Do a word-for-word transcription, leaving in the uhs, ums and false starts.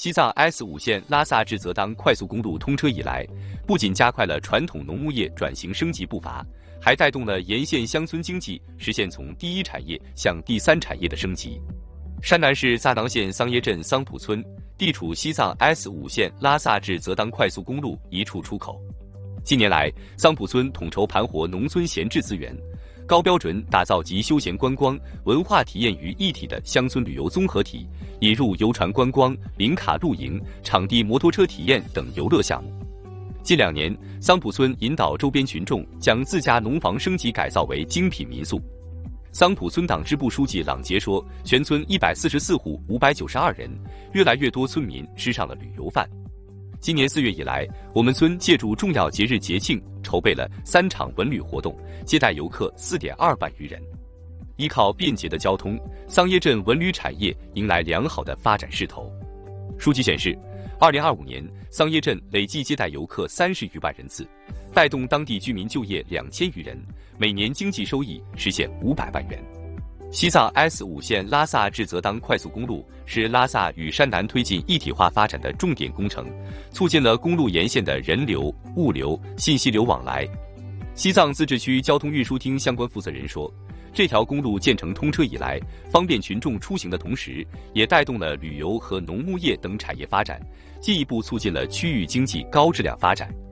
西藏 S 五线拉萨至泽当快速公路通车以来，不仅加快了传统农牧业转型升级步伐，还带动了沿线乡村经济实现从第一产业向第三产业的升级。山南市萨囊县桑耶镇桑普村地处西藏 S 五线拉萨至泽当快速公路一处出口。近年来，桑普村统筹盘活农村闲置资源，高标准打造集休闲观光、文化体验于一体的乡村旅游综合体，引入游船观光、林卡露营、场地摩托车体验等游乐项目。近两年，桑普村引导周边群众将自家农房升级改造为精品民宿。桑普村党支部书记朗杰说，全村一百四十四户五百九十二人，越来越多村民吃上了旅游饭。今年四月以来，我们村借助重要节日节庆，筹备了三场文旅活动，接待游客 四点二万余人。依靠便捷的交通，桑耶镇文旅产业迎来良好的发展势头。数据显示，二零二五年桑耶镇累计接待游客三十余万人次，带动当地居民就业两千余人，每年经济收益实现五百万元。西藏 S 五线拉萨至泽当快速公路是拉萨与山南推进一体化发展的重点工程，促进了公路沿线的人流、物流、信息流往来。西藏自治区交通运输厅相关负责人说，这条公路建成通车以来，方便群众出行的同时，也带动了旅游和农牧业等产业发展，进一步促进了区域经济高质量发展。